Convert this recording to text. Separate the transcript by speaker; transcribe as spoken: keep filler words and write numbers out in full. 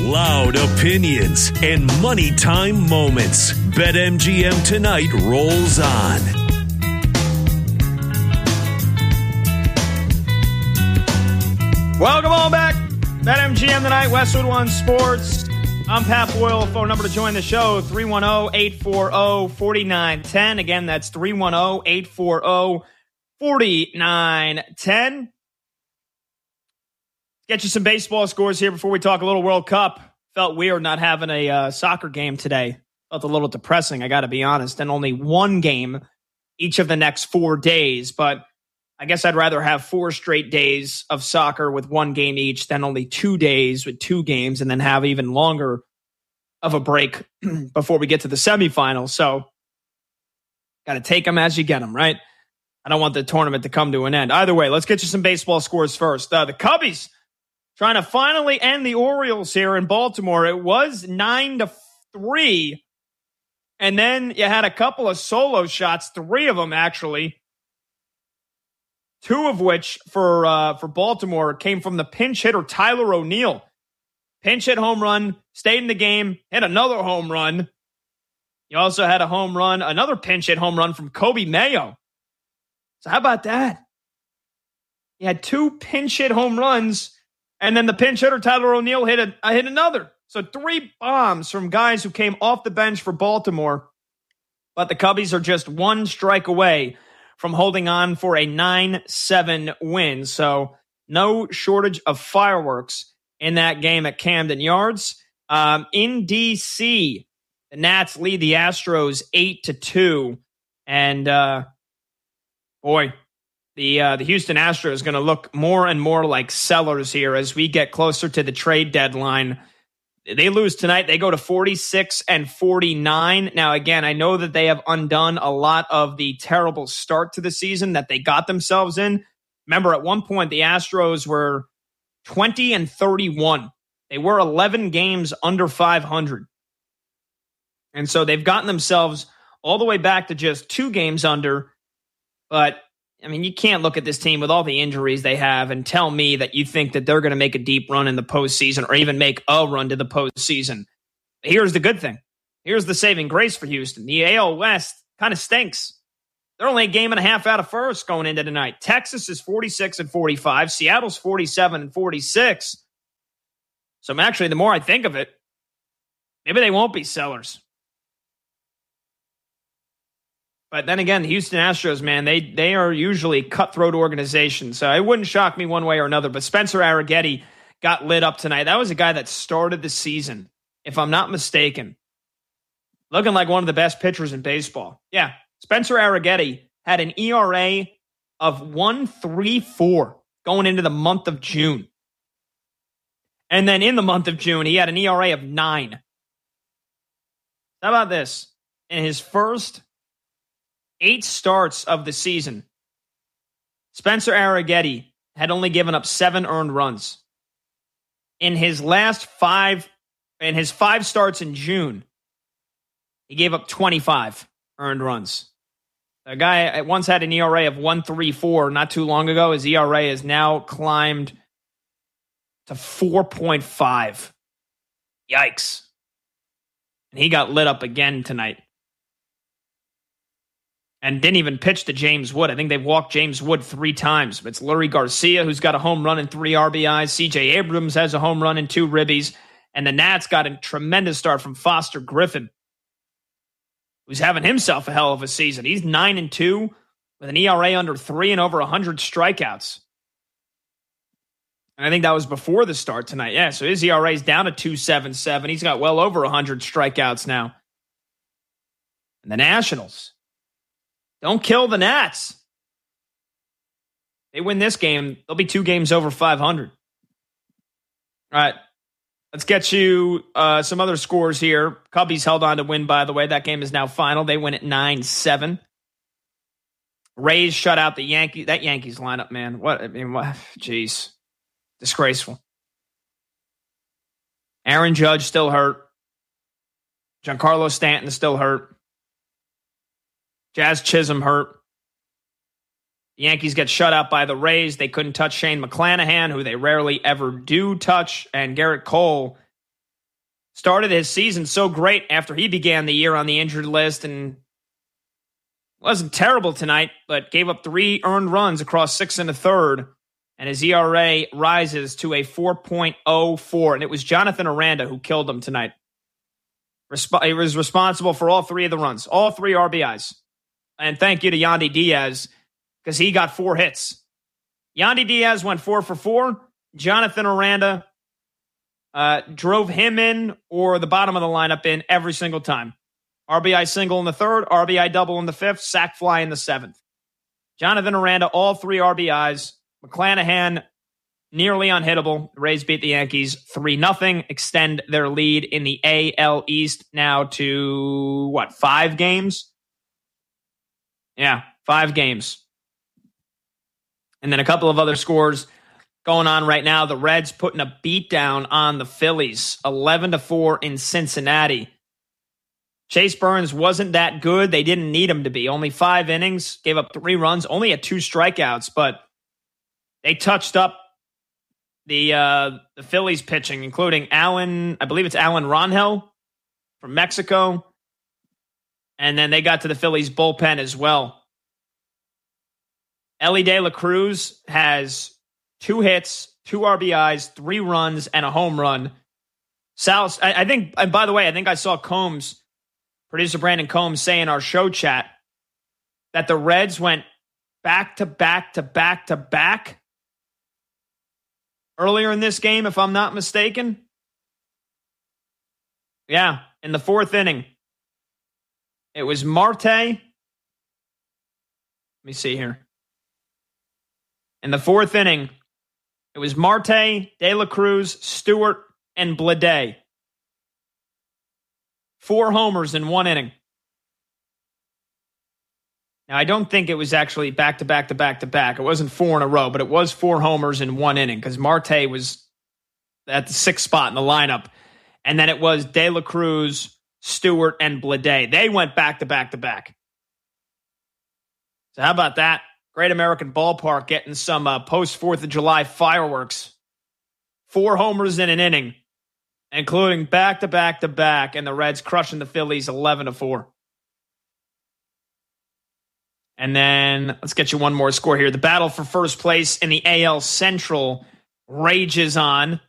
Speaker 1: loud opinions, and money time moments. BetMGM Tonight rolls on.
Speaker 2: Welcome on back. BetMGM Tonight, Westwood One Sports. I'm Pat Boyle. Phone number to join the show, three one zero, eight four zero, four nine one zero. Again, that's three one zero, eight four zero, four nine one zero. Get you some baseball scores here before we talk a little World Cup. Felt weird not having a uh, soccer game today. Felt a little depressing, I got to be honest. And only one game each of the next four days. But I guess I'd rather have four straight days of soccer with one game each than only two days with two games and then have even longer of a break before we get to the semifinals. So got to take them as you get them, right? I don't want the tournament to come to an end. Either way, let's get you some baseball scores first. Uh, the Cubbies trying to finally end the Orioles here in Baltimore. It was nine to three. And then you had a couple of solo shots, three of them actually. Two of which for uh, for Baltimore came from the pinch hitter Tyler O'Neill. Pinch hit home run, stayed in the game, hit another home run. You also had a home run, another pinch hit home run from Kobe Mayo. So how about that? You had two pinch hit home runs, and then the pinch hitter Tyler O'Neill hit a, uh, hit another. So three bombs from guys who came off the bench for Baltimore. But the Cubbies are just one strike away from holding on for a nine seven win. So no shortage of fireworks in that game at Camden Yards. Um, in D C, the Nats lead the Astros eight to two. And uh, boy, the uh, the Houston Astros is going to look more and more like sellers here as we get closer to the trade deadline. They lose tonight. They go to forty-six and forty-nine. Now, again, I know that they have undone a lot of the terrible start to the season that they got themselves in. Remember, at one point, the Astros were twenty and thirty-one. They were eleven games under five hundred. And so they've gotten themselves all the way back to just two games under. But I mean, you can't look at this team with all the injuries they have and tell me that you think that they're going to make a deep run in the postseason or even make a run to the postseason. Here's the good thing. Here's the saving grace for Houston. The A L West kind of stinks. They're only a game and a half out of first going into tonight. Texas is forty-six and forty-five. Seattle's forty-seven and forty-six. So actually, the more I think of it, maybe they won't be sellers. But then again, the Houston Astros, man, they they are usually cutthroat organizations. So it wouldn't shock me one way or another. But Spencer Arrighetti got lit up tonight. That was a guy that started the season, if I'm not mistaken, looking like one of the best pitchers in baseball. Yeah, Spencer Arrighetti had an E R A of one point three four going into the month of June. And then in the month of June, he had an E R A of nine. How about this? In his first eight starts of the season, Spencer Arrighetti had only given up seven earned runs. In his last five, in his five starts in June, he gave up twenty-five earned runs. A guy once had an E R A of one point three four not too long ago. His E R A has now climbed to four point five. Yikes. And he got lit up again tonight. And didn't even pitch to James Wood. I think they've walked James Wood three times. It's Lurie Garcia, who's got a home run and three R B Is. C J Abrams has a home run and two ribbies. And the Nats got a tremendous start from Foster Griffin, who's having himself a hell of a season. He's nine and two with an E R A under three and over one hundred strikeouts. And I think that was before the start tonight. Yeah, so his E R A is down to two point seven seven. He's got well over one hundred strikeouts now. And the Nationals, don't kill the Nats. They win this game, they'll be two games over five hundred. All right, let's get you uh, some other scores here. Cubbies held on to win, by the way. That game is now final. They win at nine seven. Rays shut out the Yankees. That Yankees lineup, man. What? I mean, what? Jeez. Disgraceful. Aaron Judge still hurt. Giancarlo Stanton still hurt. Jazz Chisholm hurt. The Yankees get shut out by the Rays. They couldn't touch Shane McClanahan, who they rarely ever do touch. And Garrett Cole started his season so great after he began the year on the injured list and wasn't terrible tonight, but gave up three earned runs across six and a third, and his E R A rises to a four point oh four, and it was Jonathan Aranda who killed him tonight. Resp- he was responsible for all three of the runs, all three R B Is. And thank you to Yandy Diaz, because he got four hits. Yandy Diaz went four for four. Jonathan Aranda uh, drove him in or the bottom of the lineup in every single time. R B I single in the third, R B I double in the fifth, sac fly in the seventh. Jonathan Aranda, all three R B Is. McClanahan, nearly unhittable. The Rays beat the Yankees three nothing, extend their lead in the A L East now to, what, five games? Yeah, five games. And then a couple of other scores going on right now. The Reds putting a beat down on the Phillies, eleven to four in Cincinnati. Chase Burns wasn't that good. They didn't need him to be. Only five innings, gave up three runs, only had two strikeouts, but they touched up the uh, the Phillies pitching, including Alan, I believe it's Alan Rangel from Mexico. And then they got to the Phillies bullpen as well. Elly De La Cruz has two hits, two R B Is, three runs, and a home run. Sal, I, I think, and by the way, I think I saw Combs, producer Brandon Combs, say in our show chat that the Reds went back to back to back to back earlier in this game, if I'm not mistaken. Yeah, in the fourth inning. It was Marte. Let me see here. In the fourth inning, it was Marte, De La Cruz, Stewart, and Bleday. Four homers in one inning. Now, I don't think it was actually back to back to back to back. It wasn't four in a row, but it was four homers in one inning because Marte was at the sixth spot in the lineup. And then it was De La Cruz, Stewart, and Bleday. They went back to back to back. So how about that? Great American Ballpark getting some uh, post-fourth of July fireworks. Four homers in an inning, including back to back to back, and the Reds crushing the Phillies eleven to four. And then let's get you one more score here. The battle for first place in the A L Central rages on.